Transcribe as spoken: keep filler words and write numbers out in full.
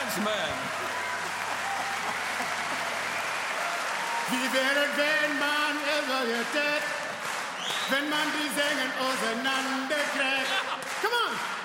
Salesman. Wie wäre, wenn man evaluiert, wenn man die Sängen auseinanderkriegt? Come on!